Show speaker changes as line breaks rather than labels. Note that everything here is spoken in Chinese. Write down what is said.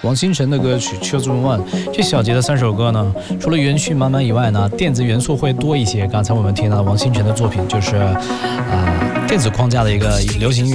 王星辰的歌曲《Children One》。这小节的3首歌呢，除了元曲满满以外呢，电子元素会多一些。刚才我们听到王星辰的作品就是电子框架的一个流行乐。